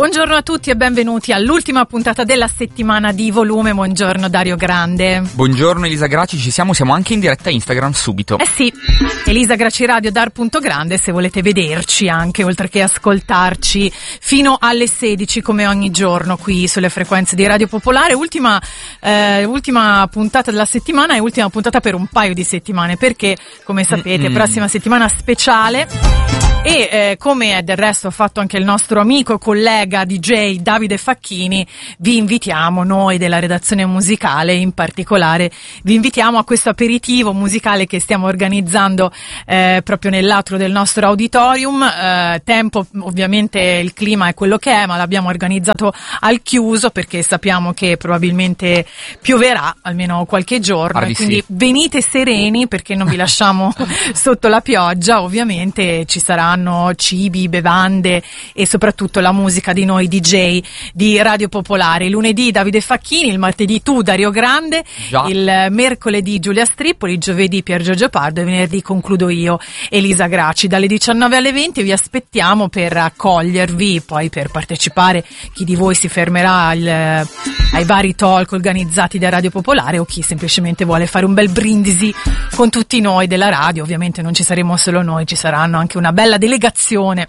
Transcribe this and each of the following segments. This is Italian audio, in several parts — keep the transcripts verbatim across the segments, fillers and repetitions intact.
Buongiorno a tutti e benvenuti all'ultima puntata della settimana di Volume. Buongiorno Dario Grande. Buongiorno Elisa Graci, ci siamo, siamo anche in diretta Instagram subito. Eh sì, Elisa Graci Radio dar.grande se volete vederci anche, oltre che ascoltarci fino alle sedici come ogni giorno qui sulle frequenze di Radio Popolare. Ultima, eh, ultima puntata della settimana e ultima puntata per un paio di settimane, perché come sapete Mm-mm. prossima settimana speciale. E eh, come del resto ha fatto anche il nostro amico, collega D J Davide Facchini, vi invitiamo, noi della redazione musicale in particolare, vi invitiamo a questo aperitivo musicale che stiamo organizzando eh, proprio nell'atrio del nostro auditorium. Eh, tempo, ovviamente il clima è quello che è, ma l'abbiamo organizzato al chiuso perché sappiamo che probabilmente pioverà almeno qualche giorno, Ardi e quindi sì. venite sereni perché non vi lasciamo sotto la pioggia. Ovviamente ci saranno cibi, bevande e soprattutto la musica di noi D J di Radio Popolare. Il lunedì Davide Facchini, il martedì tu Dario Grande, Già. il mercoledì Giulia Strippoli, il giovedì Pier Giorgio Pardo e venerdì concludo io, Elisa Graci. Dalle diciannove alle venti vi aspettiamo per accogliervi, poi per partecipare chi di voi si fermerà al, ai vari talk organizzati da Radio Popolare o chi semplicemente vuole fare un bel brindisi con tutti noi della radio. Ovviamente non ci saremo solo noi, ci saranno anche una bella delegazione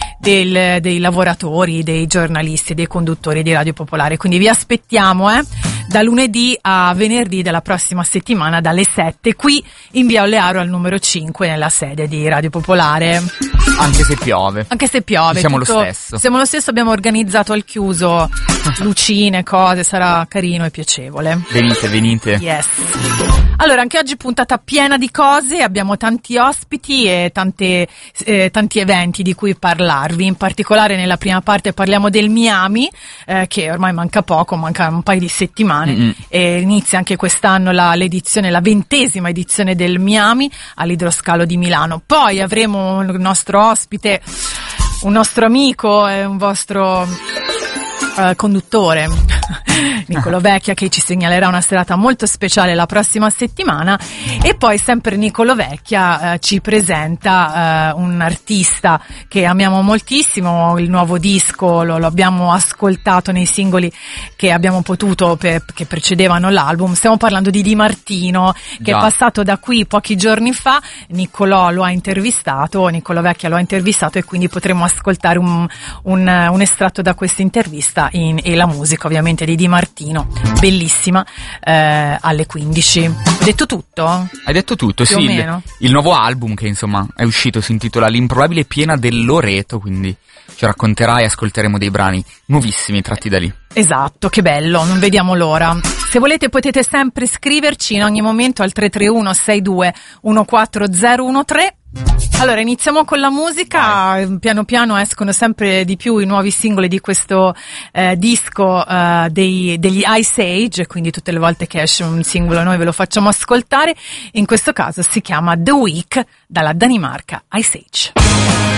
del, dei lavoratori, dei giornalisti, dei conduttori di Radio Popolare, quindi vi aspettiamo eh, da lunedì a venerdì della prossima settimana dalle sette qui in via Olearo al numero cinque nella sede di Radio Popolare. Anche se piove. Anche se piove. Siamo tutto, lo stesso. Siamo lo stesso, abbiamo organizzato al chiuso lucine, cose, sarà carino e piacevole. Venite, venite. Yes. Allora, anche oggi puntata piena di cose, abbiamo tanti ospiti e tante, eh, tanti eventi di cui parlarvi. In particolare nella prima parte parliamo del Miami, eh, che ormai manca poco, manca un paio di settimane. Mm-mm. E inizia anche quest'anno la, l'edizione, la ventesima edizione del Miami all'Idroscalo di Milano. Poi avremo il nostro ospite, un nostro amico e un vostro uh, conduttore, Niccolò Vecchia, che ci segnalerà una serata molto speciale la prossima settimana. E poi sempre Niccolò Vecchia eh, ci presenta eh, un artista che amiamo moltissimo. Il nuovo disco lo, lo abbiamo ascoltato nei singoli che abbiamo potuto per, che precedevano l'album. Stiamo parlando di Di Martino, che Già. è passato da qui pochi giorni fa. Niccolò lo ha intervistato, Niccolò Vecchia lo ha intervistato, e quindi potremo ascoltare un, un, un estratto da questa intervista in, e la musica ovviamente di Di Martino, bellissima, eh, alle quindici. Ho detto tutto? Hai detto tutto, Più sì. o Il, meno. il nuovo album che insomma è uscito si intitola L'improbabile piena del Loreto, quindi ci racconterà e ascolteremo dei brani nuovissimi tratti da lì. Esatto, che bello, non vediamo l'ora. Se volete potete sempre scriverci in ogni momento al tre tre uno sei due uno quattro zero uno tre. Allora, iniziamo con la musica. Vai. Piano piano escono sempre di più i nuovi singoli di questo eh, disco eh, dei, degli Ice Age, quindi tutte le volte che esce un singolo noi ve lo facciamo ascoltare. In questo caso si chiama The Week, dalla Danimarca, Ice Age.